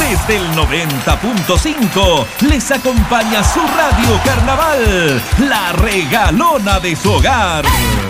Desde el 90.5 les acompaña su Radio Carnaval, la regalona de su hogar.